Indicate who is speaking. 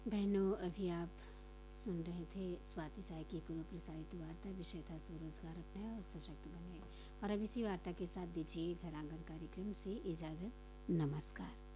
Speaker 1: बहनों, अभी आप सुन रहे थे स्वाति साय की पूर्व प्रसारित वार्ता। विषय था स्वरोजगार अपनाएं और सशक्त बने। और अब इसी वार्ता के साथ दीजिए घर आंगन कार्यक्रम से इजाज़त। नमस्कार।